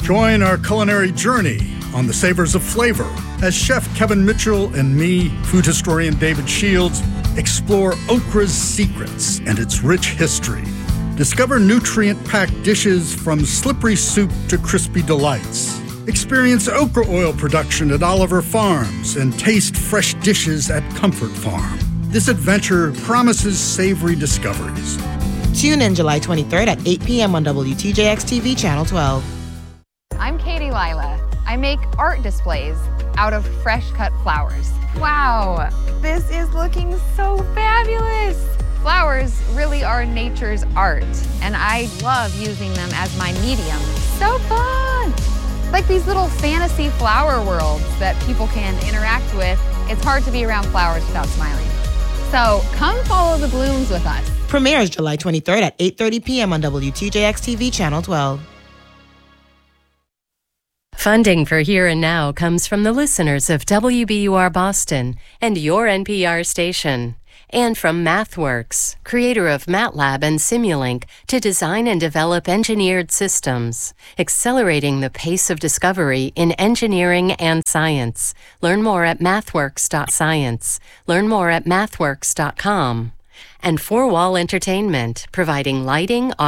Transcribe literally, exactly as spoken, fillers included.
Join our culinary journey on the Savors of Flavor as Chef Kevin Mitchell and me, food historian David Shields, explore okra's secrets and its rich history. Discover nutrient-packed dishes from slippery soup to crispy delights. Experience okra oil production at Oliver Farms and taste fresh dishes at Comfort Farm. This adventure promises savory discoveries. Tune in July twenty-third at eight p.m. on W T J X T V Channel twelve. I'm Katie Lila. I make art displays out of fresh-cut flowers. Wow, this is looking so fabulous. Flowers really are nature's art, and I love using them as my medium. So fun! Like these little fantasy flower worlds that people can interact with. It's hard to be around flowers without smiling. So come follow the blooms with us. Premieres July twenty-third at eight thirty p.m. on W T J X T V Channel twelve. Funding for Here and Now comes from the listeners of W B U R Boston and your N P R station, and from MathWorks, creator of MATLAB and Simulink, to design and develop engineered systems, accelerating the pace of discovery in engineering and science. Learn more at mathworks dot science. Learn more at mathworks dot com. And Four Wall Entertainment, providing lighting,